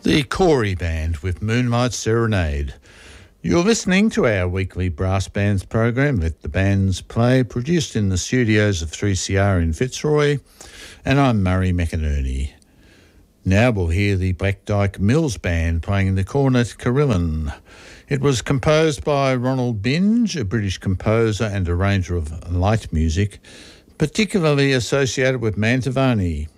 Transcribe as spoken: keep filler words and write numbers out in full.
The Corey Band with Moonlight Serenade. You're listening to our weekly brass bands program, Let the Bands Play, produced in the studios of three C R in Fitzroy, and I'm Murray McInerney. Now we'll hear the Black Dyke Mills Band playing the cornet carillon. It was composed by Ronald Binge, a British composer and arranger of light music, particularly associated with Mantovani.